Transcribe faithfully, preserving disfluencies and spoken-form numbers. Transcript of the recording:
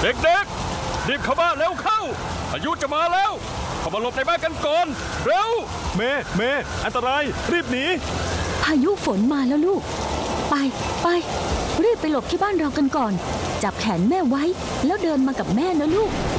เด็กๆรีบเข้าบ้านเร็วเข้าพายุจะมาแล้วเข้ามาหลบในบ้านกันก่อนเร็วเมย์เมย์อันตรายรีบหนีพายุฝนมาแล้วลูกไปไปรีบไปหลบที่บ้านเรากันก่อนจับแขนแม่ไว้แล้วเดินมากับแม่นะลูก